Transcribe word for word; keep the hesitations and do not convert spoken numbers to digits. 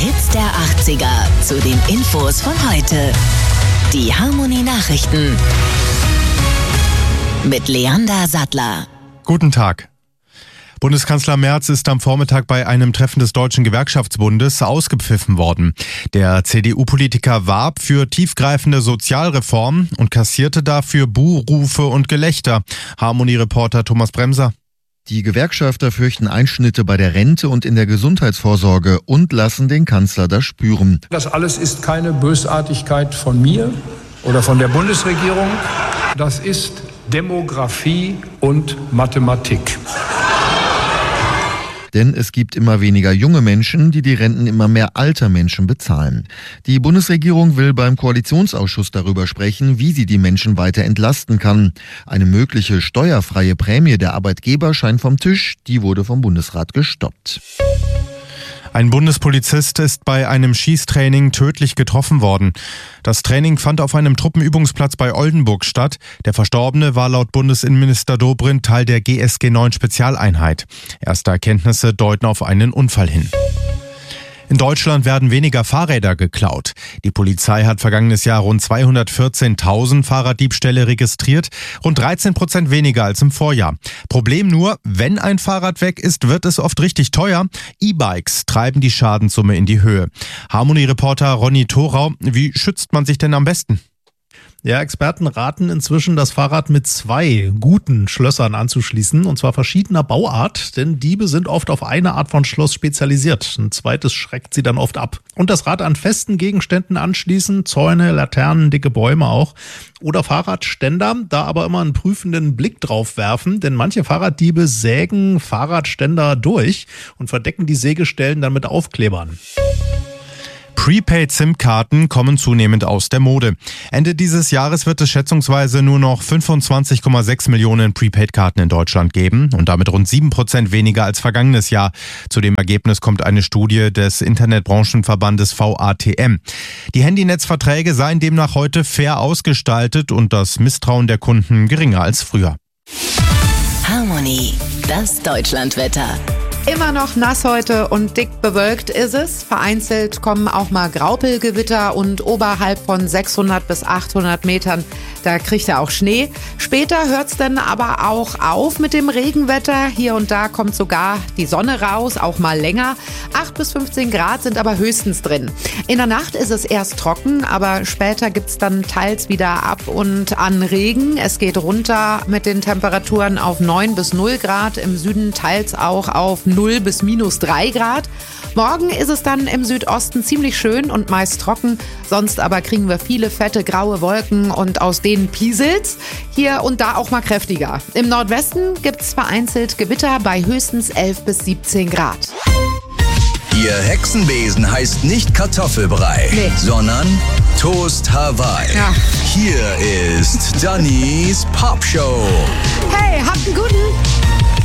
Hits der achtziger zu den Infos von heute. Die Harmony Nachrichten mit Leander Sattler. Guten Tag. Bundeskanzler Merz ist am Vormittag bei einem Treffen des Deutschen Gewerkschaftsbundes ausgepfiffen worden. Der C D U-Politiker warb für tiefgreifende Sozialreformen und kassierte dafür Buhrufe und Gelächter. Harmony-Reporter Thomas Bremser. Die Gewerkschafter fürchten Einschnitte bei der Rente und in der Gesundheitsvorsorge und lassen den Kanzler das spüren. Das alles ist keine Bösartigkeit von mir oder von der Bundesregierung. Das ist Demografie und Mathematik. Denn es gibt immer weniger junge Menschen, die die Renten immer mehr alter Menschen bezahlen. Die Bundesregierung will beim Koalitionsausschuss darüber sprechen, wie sie die Menschen weiter entlasten kann. Eine mögliche steuerfreie Prämie der Arbeitgeber scheint vom Tisch, die wurde vom Bundesrat gestoppt. Ein Bundespolizist ist bei einem Schießtraining tödlich getroffen worden. Das Training fand auf einem Truppenübungsplatz bei Oldenburg statt. Der Verstorbene war laut Bundesinnenminister Dobrindt Teil der G S G neun Spezialeinheit. Erste Erkenntnisse deuten auf einen Unfall hin. In Deutschland werden weniger Fahrräder geklaut. Die Polizei hat vergangenes Jahr rund zweihundertvierzehntausend Fahrraddiebstähle registriert, rund dreizehn Prozent weniger als im Vorjahr. Problem nur, wenn ein Fahrrad weg ist, wird es oft richtig teuer. E-Bikes treiben die Schadenssumme in die Höhe. Harmony-Reporter Ronny Thorau, wie schützt man sich denn am besten? Ja, Experten raten inzwischen, das Fahrrad mit zwei guten Schlössern anzuschließen, und zwar verschiedener Bauart, denn Diebe sind oft auf eine Art von Schloss spezialisiert. Ein zweites schreckt sie dann oft ab. Und das Rad an festen Gegenständen anschließen, Zäune, Laternen, dicke Bäume auch. Oder Fahrradständer, da aber immer einen prüfenden Blick drauf werfen, denn manche Fahrraddiebe sägen Fahrradständer durch und verdecken die Sägestellen dann mit Aufklebern. Prepaid-SIM-Karten kommen zunehmend aus der Mode. Ende dieses Jahres wird es schätzungsweise nur noch fünfundzwanzig Komma sechs Millionen Prepaid-Karten in Deutschland geben und damit rund sieben Prozent weniger als vergangenes Jahr. Zu dem Ergebnis kommt eine Studie des Internetbranchenverbandes V A T M. Die Handynetzverträge seien demnach heute fair ausgestaltet und das Misstrauen der Kunden geringer als früher. Harmony, das Deutschlandwetter. Immer noch nass heute und dick bewölkt ist es. Vereinzelt kommen auch mal Graupelgewitter und oberhalb von sechshundert bis achthundert Metern, da kriegt er auch Schnee. Später hört es dann aber auch auf mit dem Regenwetter. Hier und da kommt sogar die Sonne raus, auch mal länger. acht bis fünfzehn Grad sind aber höchstens drin. In der Nacht ist es erst trocken, aber später gibt es dann teils wieder ab und an Regen. Es geht runter mit den Temperaturen auf neun bis null Grad, im Süden teils auch auf null bis minus drei Grad. Morgen ist es dann im Südosten ziemlich schön und meist trocken. Sonst aber kriegen wir viele fette graue Wolken und aus denen pieselt's. Hier und da auch mal kräftiger. Im Nordwesten gibt's vereinzelt Gewitter bei höchstens elf bis siebzehn Grad. Ihr Hexenbesen heißt nicht Kartoffelbrei, nee. sondern Toast Hawaii. Ja. Hier ist Dannys Popshow. Hey, habt einen guten...